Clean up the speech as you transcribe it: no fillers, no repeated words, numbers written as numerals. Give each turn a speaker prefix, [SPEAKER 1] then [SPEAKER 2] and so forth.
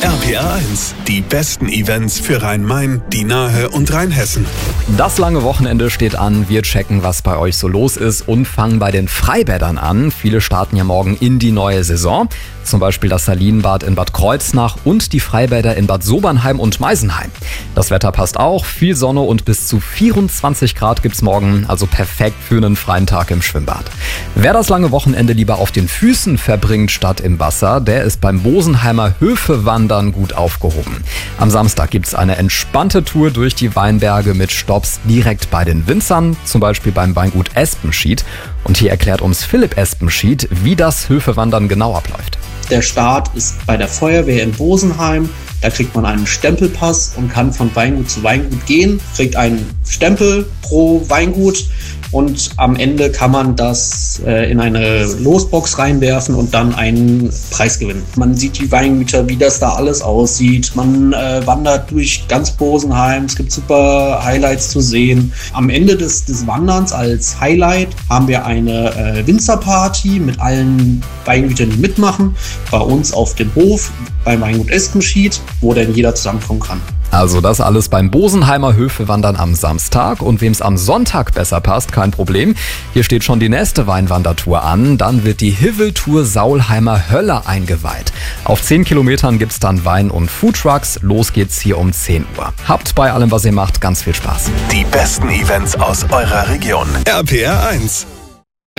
[SPEAKER 1] RPR 1, die besten Events für Rhein-Main, die Nahe und Rheinhessen.
[SPEAKER 2] Das lange Wochenende steht an. Wir checken, was bei euch so los ist und fangen bei den Freibädern an. Viele starten ja morgen in die neue Saison. Zum Beispiel das Salinenbad in Bad Kreuznach und die Freibäder in Bad Sobernheim und Meisenheim. Das Wetter passt auch. Viel Sonne und bis zu 24 Grad gibt's morgen. Also perfekt für einen freien Tag im Schwimmbad. Wer das lange Wochenende lieber auf den Füßen verbringt statt im Wasser, der ist beim Bosenheimer Höfewandern gut aufgehoben. Am Samstag gibt's eine entspannte Tour durch die Weinberge mit Stopps direkt bei den Winzern, zum Beispiel beim Weingut Espenschied. Und hier erklärt uns Philipp Espenschied, wie das Höfewandern genau abläuft.
[SPEAKER 3] Der Start ist bei der Feuerwehr in Bosenheim. Da kriegt man einen Stempelpass und kann von Weingut zu Weingut gehen, kriegt einen Stempel pro Weingut und am Ende kann man das in eine Losbox reinwerfen und dann einen Preis gewinnen. Man sieht die Weingüter, wie das da alles aussieht. Man wandert durch ganz Bosenheim. Es gibt super Highlights zu sehen. Am Ende des Wanderns als Highlight haben wir eine Winzerparty mit allen Weingütern, die mitmachen. Bei uns auf dem Hof, beim Weingut Espenschied, wo dann jeder zusammenkommen kann.
[SPEAKER 2] Also das alles beim Bosenheimer Höfewandern am Samstag. Und wem es am Sonntag besser passt, kein Problem. Hier steht schon die nächste Weinwandertour an. Dann wird die Hiveltour Saulheimer Hölle eingeweiht. Auf 10 Kilometern gibt's dann Wein- und Foodtrucks. Los geht's hier um 10 Uhr. Habt bei allem, was ihr macht, ganz viel Spaß.
[SPEAKER 1] Die besten Events aus eurer Region. RPR 1.